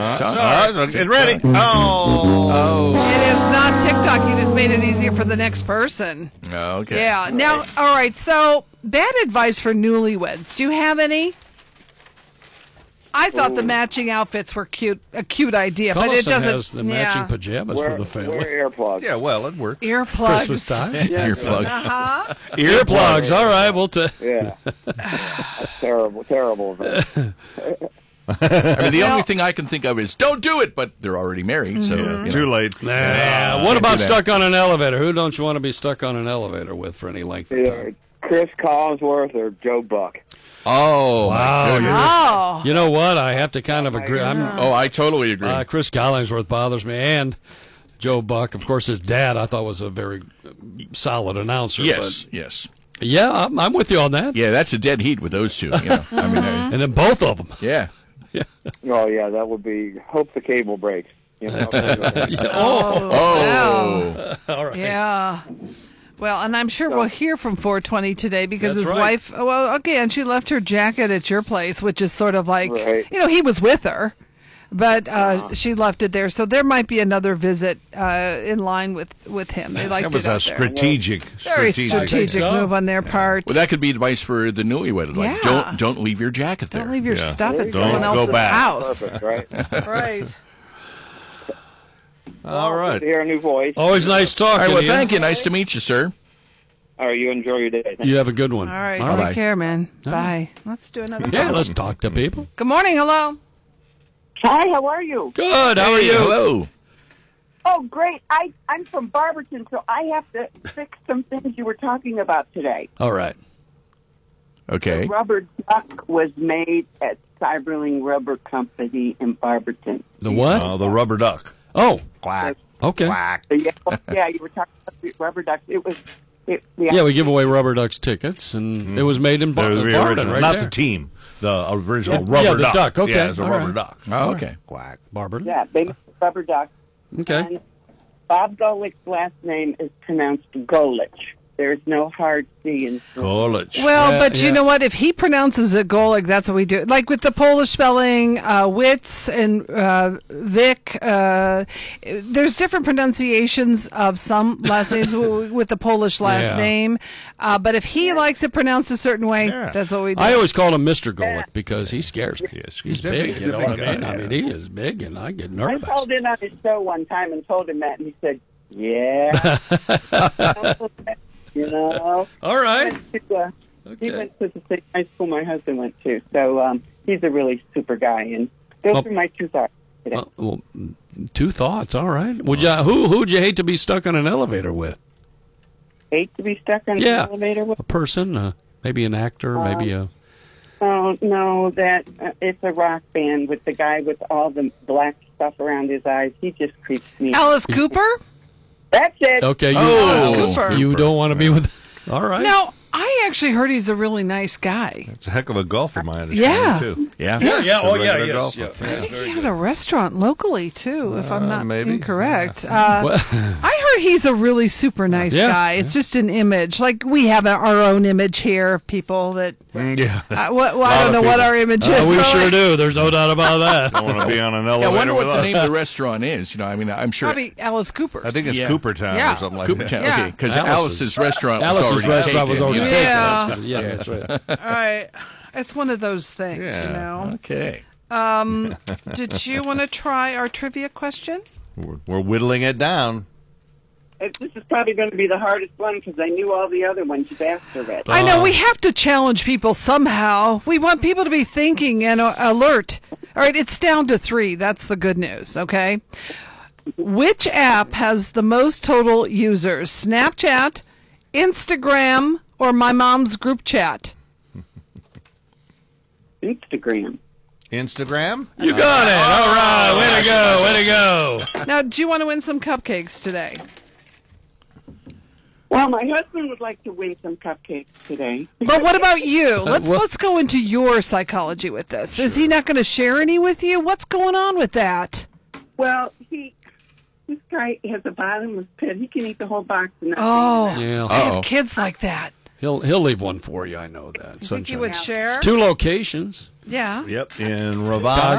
All right, get ready. Oh. It is not TikTok. You just made it easier for the next person. Okay. Yeah. Now, all right. So, bad advice for newlyweds. Do you have any? I thought the matching outfits were a cute idea, but it Collison doesn't. has the matching pajamas for the family. Wear earplugs. Yeah, well, it works. Earplugs. Christmas time. Earplugs. Uh-huh. Earplugs. All right, we'll Yeah. Terrible. I mean, the only thing I can think of is don't do it, but they're already married, so you know. Too late. what about stuck on an elevator? Who don't you want to be stuck on an elevator with for any length of time? Chris Collinsworth or Joe Buck. Oh, Wow. Oh. You know what? I have to kind of agree. I totally agree. Chris Collinsworth bothers me, and Joe Buck, of course, his dad, I thought was a very solid announcer. Yes. But yeah, I'm with you on that. Yeah, that's a dead heat with those two. You know? I mean, And then both of them. yeah. Oh yeah, that would be. Hope the cable breaks. You know? Wow. All right. Yeah. Well, and I'm sure we'll hear from 420 today because That's his right. wife, well, again, she left her jacket at your place, which is sort of like, Right. he was with her, but she left it there. So there might be another visit in line with him. They liked That was it out a there. strategic. Very strategic so. move on their part. Well, that could be advice for the newlywed. Like, Yeah. don't leave your jacket there. Don't leave your stuff at Don't someone go else's back. house. Perfect, right? Right. All Good right. to hear a new voice. Always nice All talking right, well, to you. thank you. Nice to meet you, sir. All right, you enjoy your day. You have a good one. All right. Bye-bye. Take care, man. Bye. Let's do another Yeah, call. let's talk to people. Good morning. Hello. Hi, how are you? Good. How are Hey, you? Hello. Oh, great. I'm from Barberton, so I have to fix some things you were talking about today. All right. Okay. The rubber duck was made at Cyberling Rubber Company in Barberton. The what? Oh, the rubber duck. Oh, Quack. okay. Quack. Yeah, you were talking about the rubber ducks. Yeah, we give away Rubber Ducks tickets, and it was made in They're the Barberton, original, right not there. the team. The original Yeah, rubber the duck. duck, okay. Yeah, it's a All rubber right. duck. Oh, okay. Quack. Barberton. Yeah, they made rubber ducks. Okay. And Bob Golick's last name is pronounced Golich. There's no hard C in College. Well, Yeah, but yeah. you know what? If he pronounces it Golik, that's what we do. Like with the Polish spelling, Witz and Vic, there's different pronunciations of some last names with the Polish last Yeah. name. But if he likes it pronounced a certain way, Yeah. that's what we do. I always call him Mr. Golick because he scares me. Yes, He's he's a big, big- you know he's a what big I mean? guy, I mean, he is big, and I get I nervous. called in on his show one time and told him that, and he said, yeah. You know? All right. He Okay. went to the same high school my husband went to. So he's a really super guy. And those are my two thoughts today. Well, two thoughts. All right. Would you? Who'd you hate to be stuck on an elevator with? Hate to be stuck on Yeah. an elevator with? A person, maybe an actor, maybe a. Oh, no, that it's a rock band with the guy with all the black stuff around his eyes. He just creeps me out. Alice Cooper? That's it. Okay. Alice Cooper. You don't want to be with. All right. No, I actually heard he's a really nice guy. It's a heck of a golfer, my understanding, Yeah. too. Yeah. Yeah. Oh, yeah. regular Yes. golfer. Yeah. I think he has a restaurant locally, too, if I'm not maybe. Well- incorrect. I heard he's a really super nice Yeah. guy. It's just an image. Like, we have our own image here of people that... Yeah. I don't of know what people. our image is. We so sure do. There's no doubt about that. I want to be on an Yeah, I elevator wonder what with the us. name of the restaurant is. You know, I mean, I'm sure. Probably Alice Cooper. I think it's Yeah. Cooper Town Yeah. or something like Cooper that. Town. Yeah. Okay, because Alice's- Alice's restaurant Alice's was already restaurant was taken. already Yeah. taken. Yeah, that's right. All right. It's one of those things, Yeah. you know. Okay. Did you want to try our trivia question? We're whittling it down. This is probably going to be the hardest one because I knew all the other ones you've asked already. I know we have to challenge people somehow. We want people to be thinking and alert. All right, it's down to 3. That's the good news, okay? Which app has the most total users? Snapchat, Instagram, or my mom's group chat? Instagram. Instagram? You got it. All right. Way to go. Way to go. Now, do you want to win some cupcakes today? Well, my husband would like to win some cupcakes today. But what about you? Let's go into your psychology with this. Is he not going to share any with you? What's going on with that? Well, this guy has a bottomless pit. He can eat the whole box. And not Oh, Yeah. I have kids like that. He'll leave one for you. I know that. You think you would Sunshine. share? 2 locations. Yeah. Yep. In Ravage.